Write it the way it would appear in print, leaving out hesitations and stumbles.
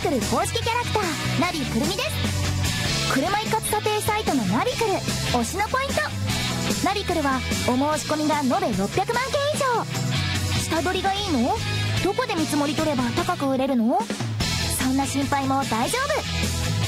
クル公式キャラクターナビくるみです。車一括査定サイトのナビクル推しのポイント。ナビクルはお申し込みが延べ600万件以上。下取りがいいの？どこで見積もり取れば高く売れるの？そんな心配も大丈夫。